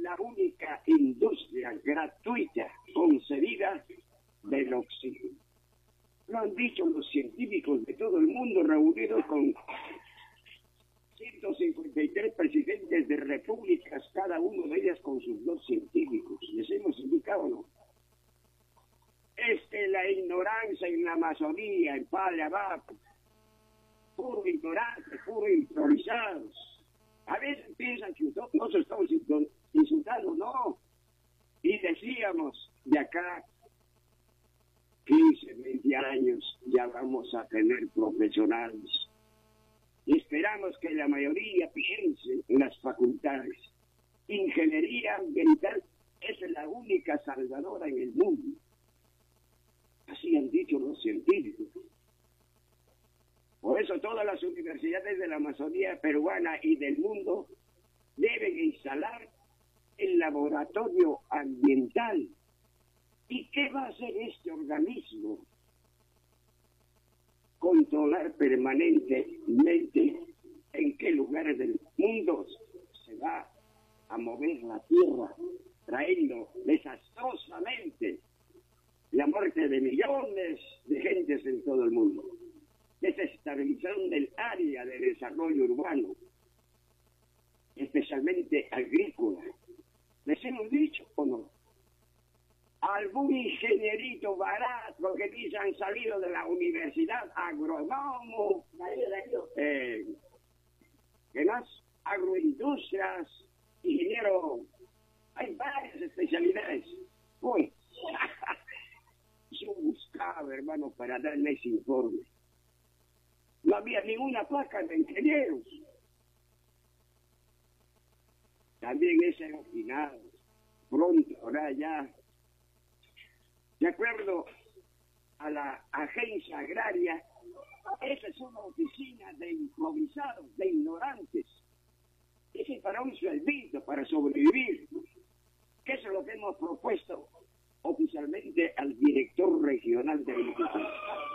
la única industria gratuita concebida del oxígeno. Lo han dicho los científicos de todo el mundo reunidos con 153 presidentes de repúblicas, cada uno de ellas con sus 2 científicos. Les hemos indicado, ¿no? Es que la ignorancia en la Amazonía, en Padre Abad, puro ignorantes, puro improvisados. A veces piensan que nosotros estamos insultando, no. Y decíamos, de acá 15, 20 años ya vamos a tener profesionales. Y esperamos que la mayoría piense en las facultades. Ingeniería ambiental es la única salvadora en el mundo. Así han dicho los científicos. Por eso todas las universidades de la Amazonía peruana y del mundo deben instalar el laboratorio ambiental. ¿Y qué va a hacer este organismo? Controlar permanentemente en qué lugares del mundo se va a mover la tierra, trayendo desastrosamente la muerte de millones de gentes en todo el mundo. Desestabilización del área de desarrollo urbano, especialmente agrícola. ¿Les hemos dicho o no? Algún ingenierito barato que dice han salido de la universidad, agrónomo, ¿qué más? Agroindustrias, ingeniero, hay varias especialidades. Uy, yo buscaba, hermano, para darle ese informe. No había ninguna placa de ingenieros. También ese opinado. Pronto, ahora ya, de acuerdo a la agencia agraria, esa es una oficina de improvisados, de ignorantes. Ese es para un sueldito, para sobrevivir. Que eso es lo que hemos propuesto oficialmente al director regional de agricultura.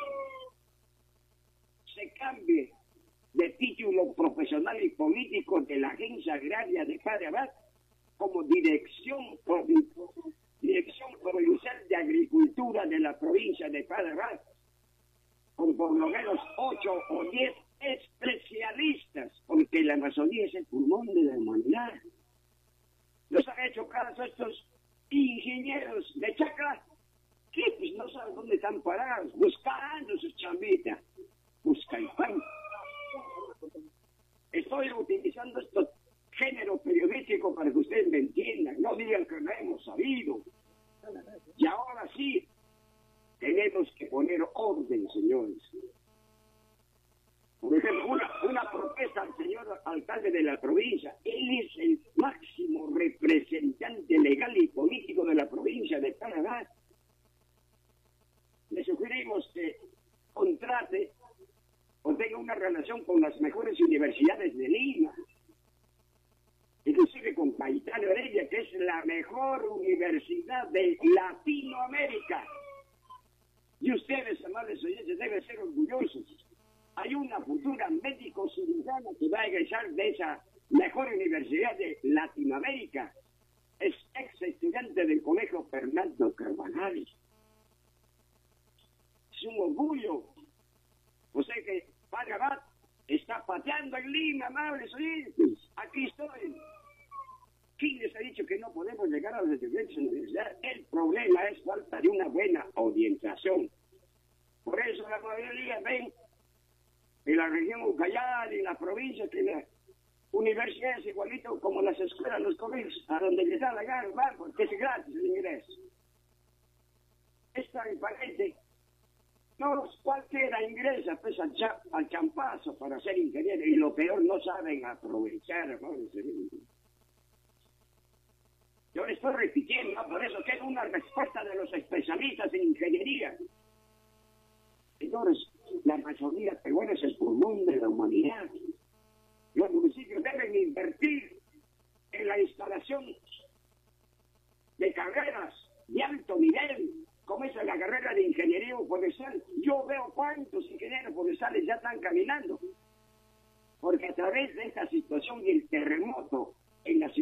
Se cambie de título profesional y político de la agencia agraria de Padre Abad como Dirección Provincial de Agricultura de la provincia de Padre Abad, con por lo menos 8 o 10 especialistas, porque la Amazonía es el pulmón de la humanidad. Los han hecho caso estos ingenieros de chacra, que pues no saben dónde están parados, buscando sus chambitas. Busca el pan. Estoy utilizando este género periodístico para que ustedes me entiendan. No digan que no hemos sabido. Y ahora sí, tenemos que poner orden, señores. Por ejemplo, una protesta al señor alcalde de la provincia. Él es el máximo representante legal y político de la provincia de Panamá. Le sugerimos que contrate o tenga una relación con las mejores universidades de Lima, inclusive con Cayetano Heredia, que es la mejor universidad de Latinoamérica. Y ustedes, amables oyentes, deben ser orgullosos. Hay una futura médico cirujana que va a egresar de esa mejor universidad de Latinoamérica. Es ex estudiante del Colegio Fernando Carvajal. Es un orgullo. O sea que Padre Abad está pateando en Lima, amables oyentes. Aquí estoy. ¿Quién les ha dicho que no podemos llegar a las diferentes universidades? El problema es falta de una buena orientación. Por eso la mayoría ven en la región Ucayali, en la provincia, que la universidad es igualito como las escuelas, los colegios, a donde les da la gana, van, porque es gratis el ingreso. Es transparente. No, cualquiera ingresa pues al champazo para ser ingeniero, y lo peor, no saben aprovechar, ¿no? Yo le estoy repitiendo, ¿no? Por eso quiero una respuesta de los especialistas en ingeniería. Señores, la Amazonía peruana es el pulmón de la humanidad. Los municipios deben invertir en la instalación de carreras de alto nivel, como es la carrera de ingeniería forestal. Yo veo cuántos ingenieros forestales ya están caminando, porque a través de esta situación y el terremoto